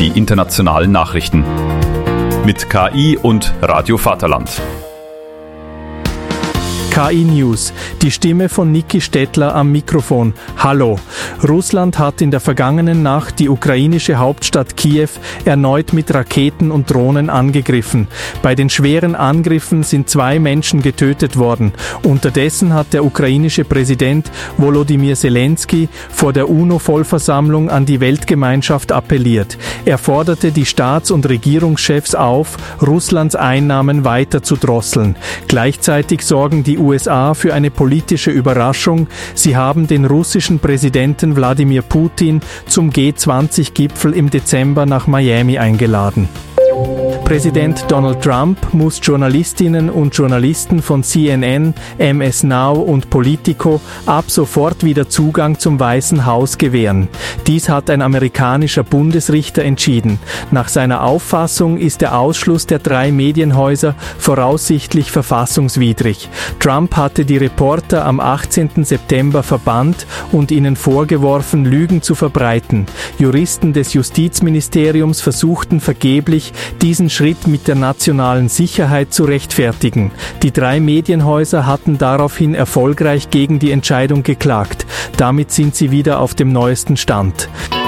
die internationalen Nachrichten. Mit KI und Radio Vaterland. KI News, die Stimme von Niki Stettler am Mikrofon. Hallo. Russland hat in der vergangenen Nacht die ukrainische Hauptstadt Kiew erneut mit Raketen und Drohnen angegriffen. Bei den schweren Angriffen sind 2 Menschen getötet worden. Unterdessen hat der ukrainische Präsident Volodymyr Zelensky vor der UNO-Vollversammlung an die Weltgemeinschaft appelliert. Er forderte die Staats- und Regierungschefs auf, Russlands Einnahmen weiter zu drosseln. Gleichzeitig sorgen die USA für eine politische Überraschung. Sie haben den russischen Präsidenten Wladimir Putin zum G20-Gipfel im Dezember nach Miami eingeladen. Präsident Donald Trump muss Journalistinnen und Journalisten von CNN, MS Now und Politico ab sofort wieder Zugang zum Weißen Haus gewähren. Dies hat ein amerikanischer Bundesrichter entschieden. Nach seiner Auffassung ist der Ausschluss der 3 Medienhäuser voraussichtlich verfassungswidrig. Trump hatte die Reporter am 18. September verbannt und ihnen vorgeworfen, Lügen zu verbreiten. Juristen des Justizministeriums versuchten vergeblich, diesen Schritt mit der nationalen Sicherheit zu rechtfertigen. Die 3 Medienhäuser hatten daraufhin erfolgreich gegen die Entscheidung geklagt. Damit sind sie wieder auf dem neuesten Stand.